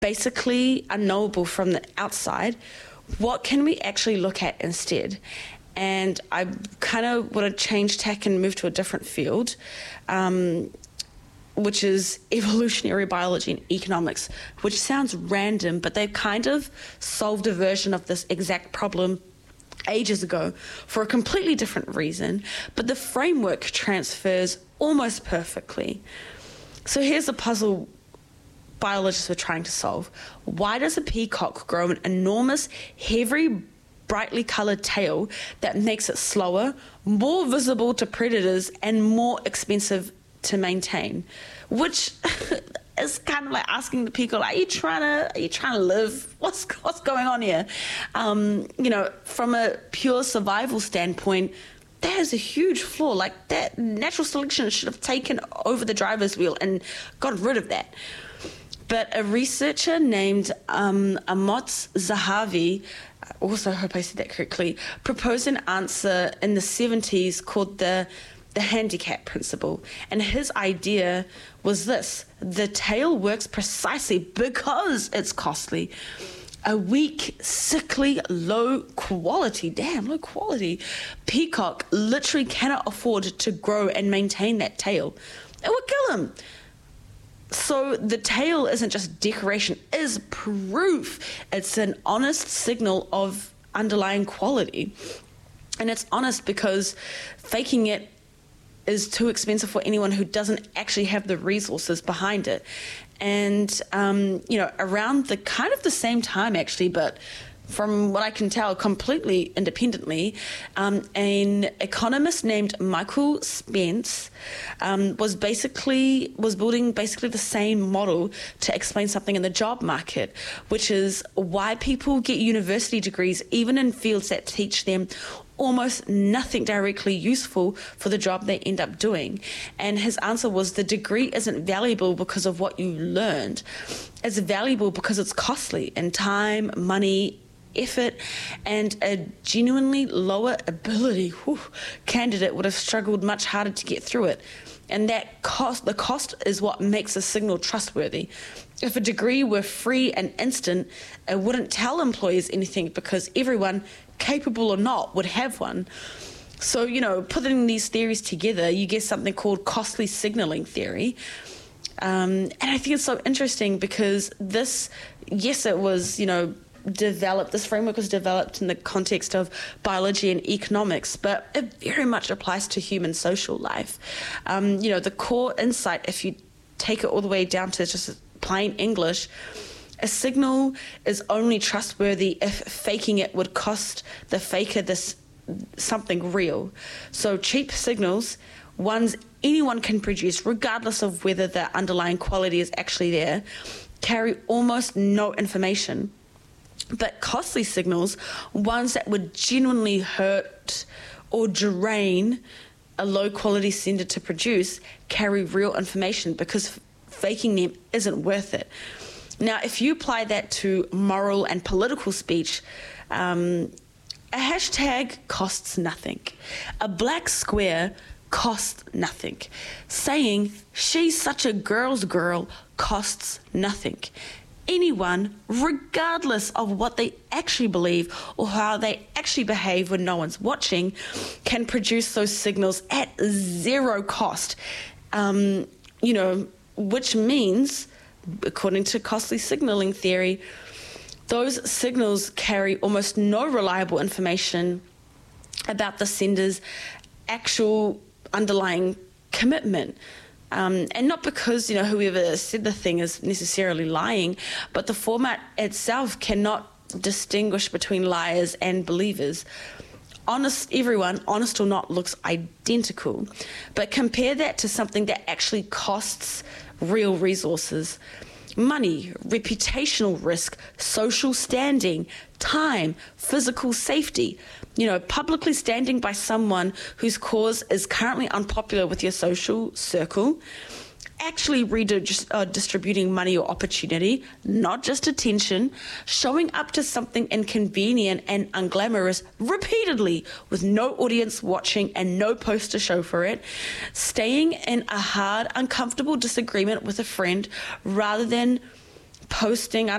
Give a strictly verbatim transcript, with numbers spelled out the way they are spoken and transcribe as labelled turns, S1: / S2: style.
S1: basically unknowable from the outside, what can we actually look at instead? And I kind of want to change tack and move to a different field, um, which is evolutionary biology and economics, which sounds random, but they've kind of solved a version of this exact problem ages ago for a completely different reason, but the framework transfers almost perfectly. So here's a puzzle biologists were trying to solve. Why does a peacock grow an enormous, heavy, brightly coloured tail that makes it slower, more visible to predators, and more expensive to maintain? Which is kind of like asking the peacock, are you trying to, are you trying to live? What's, what's going on here? Um, you know, from a pure survival standpoint, that is a huge flaw. Like, that natural selection should have taken over the driver's wheel and got rid of that. But a researcher named um, Amos Zahavi, also hope I said that correctly, proposed an answer in the seventies called the the handicap principle. And his idea was this: the tail works precisely because it's costly. A weak, sickly, low quality, damn, low quality peacock literally cannot afford to grow and maintain that tail. It would kill him. So the tail isn't just decoration, it is proof. It's an honest signal of underlying quality. And it's honest because faking it is too expensive for anyone who doesn't actually have the resources behind it. And, um, you know, around the kind of the same time, actually, but from what I can tell, completely independently, um, an economist named Michael Spence um, was basically was building basically the same model to explain something in the job market, which is why people get university degrees even in fields that teach them almost nothing directly useful for the job they end up doing. And his answer was, the degree isn't valuable because of what you learned. It's valuable because it's costly in time, money, effort, and a genuinely lower ability whew, candidate would have struggled much harder to get through it. And that cost, the cost is what makes a signal trustworthy. If a degree were free and instant, it wouldn't tell employers anything because everyone, capable or not, would have one. So, you know, putting these theories together, you get something called costly signaling theory. Um, and I think it's so interesting because this, yes, it was, you know, developed, this framework was developed in the context of biology and economics, but it very much applies to human social life. Um, you know, the core insight, if you take it all the way down to just plain English, a signal is only trustworthy if faking it would cost the faker this something real. So cheap signals, ones anyone can produce, regardless of whether the underlying quality is actually there, carry almost no information. But costly signals, ones that would genuinely hurt or drain a low-quality sender to produce, carry real information because faking them isn't worth it. Now, if you apply that to moral and political speech, um, a hashtag costs nothing. A black square costs nothing. Saying, she's such a girl's girl, costs nothing. Anyone, regardless of what they actually believe or how they actually behave when no one's watching, can produce those signals at zero cost. Um, you know, which means, according to costly signaling theory, those signals carry almost no reliable information about the sender's actual underlying commitment. Um, and not because, you know, whoever said the thing is necessarily lying, but the format itself cannot distinguish between liars and believers. Honest, everyone, honest or not, looks identical. But compare that to something that actually costs real resources. Money, reputational risk, social standing, time, physical safety. You know, publicly standing by someone whose cause is currently unpopular with your social circle, actually redistributing uh, money or opportunity, not just attention, showing up to something inconvenient and unglamorous repeatedly with no audience watching and no poster show for it, staying in a hard, uncomfortable disagreement with a friend rather than posting. I